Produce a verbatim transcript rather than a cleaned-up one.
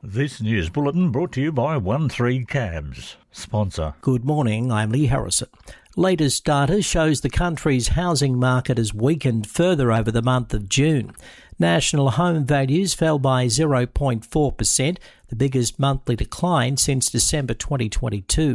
This news bulletin brought to you by one three Cabs, sponsor. Good morning, I'm Lee Harrison. Latest data shows the country's housing market has weakened further over the month of June. National home values fell by zero point four percent, the biggest monthly decline since December twenty twenty-two.